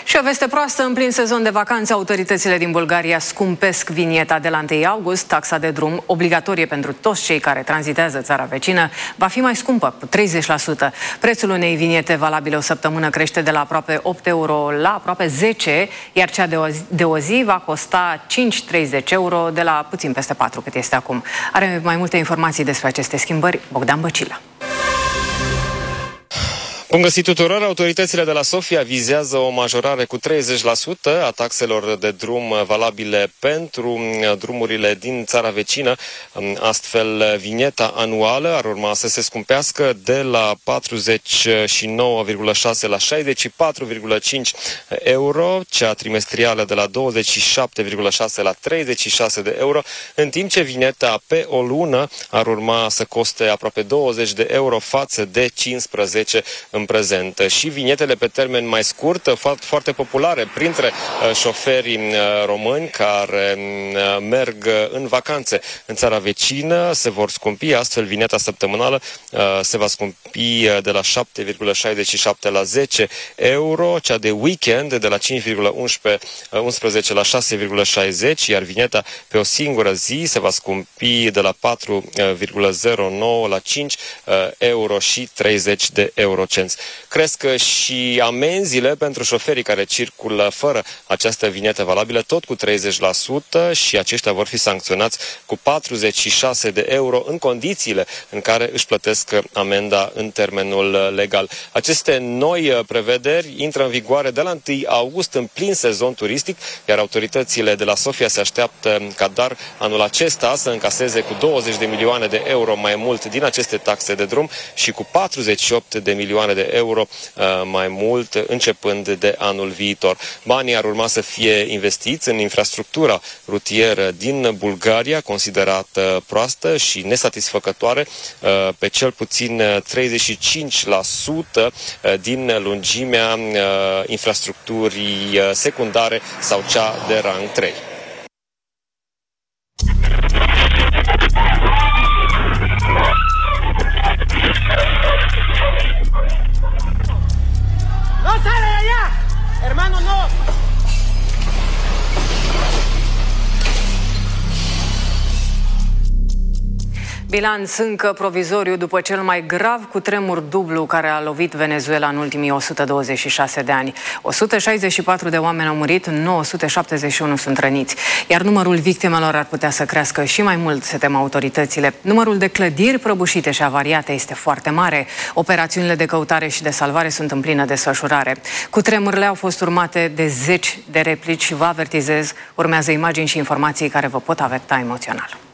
Și o veste proastă: în plin sezon de vacanțe, autoritățile din Bulgaria scumpesc vinieta de la 1 august. Taxa de drum, obligatorie pentru toți cei care tranzitează țara vecină, va fi mai scumpă, cu 30%. Prețul unei viniete valabile o săptămână crește de la aproape 8 euro la aproape 10, iar cea de o zi va costa 5,30 euro, de la puțin peste 4 cât este acum. Are mai multe informații despre aceste schimbări Bogdan Băcilă. Bun găsit tuturor! Autoritățile de la Sofia vizează o majorare cu 30% a taxelor de drum valabile pentru drumurile din țara vecină. Astfel, vinieta anuală ar urma să se scumpească de la 49,6 la 64,5 euro, cea trimestrială de la 27,6 la 36 de euro, în timp ce vineta pe o lună ar urma să coste aproape 20 de euro față de 15 în prezent. Și vinietele pe termen mai scurt, foarte populare printre șoferii români care merg în vacanțe în țara vecină, se vor scumpi. Astfel, vinieta săptămânală se va scumpi de la 7,67 la 10 euro, cea de weekend de la 5,11 la 6,60, iar vinieta pe o singură zi se va scumpi de la 4,09 la 5 euro și 30 de eurocenți. Cresc și amenziile pentru șoferii care circulă fără această vinietă valabilă, tot cu 30%, și aceștia vor fi sancționați cu 46 de euro în condițiile în care își plătesc amenda în termenul legal. Aceste noi prevederi intră în vigoare de la 1 august, în plin sezon turistic, iar autoritățile de la Sofia se așteaptă ca doar anul acesta să încaseze cu 20 de milioane de euro mai mult din aceste taxe de drum și cu 48 de milioane de euro mai mult începând de anul viitor. Banii ar urma să fie investiți în infrastructura rutieră din Bulgaria, considerată proastă și nesatisfăcătoare pe cel puțin 35% din lungimea infrastructurii secundare sau cea de rang 3. ¡No sale de allá! ¡Hermano, no! Bilanț încă provizoriu după cel mai grav cutremur dublu care a lovit Venezuela în ultimii 126 de ani. 164 de oameni au murit, 971 sunt răniți, iar numărul victimelor ar putea să crească și mai mult, se tem autoritățile. Numărul de clădiri prăbușite și avariate este foarte mare. Operațiunile de căutare și de salvare sunt în plină desfășurare. Cutremurile au fost urmate de zeci de replici și vă avertizez, urmează imagini și informații care vă pot afecta emoțional.